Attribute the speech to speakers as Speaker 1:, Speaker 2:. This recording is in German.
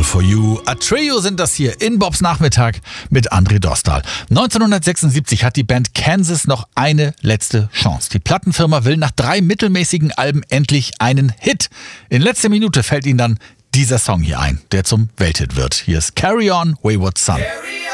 Speaker 1: for You. A Trio sind das hier in Bobs Nachmittag mit André Dostal. 1976 hat die Band Kansas noch eine letzte Chance. Die Plattenfirma will nach 3 mittelmäßigen Alben endlich einen Hit. In letzter Minute fällt ihnen dann dieser Song hier ein, der zum Welthit wird. Hier ist Carry On, Wayward Son.
Speaker 2: Carry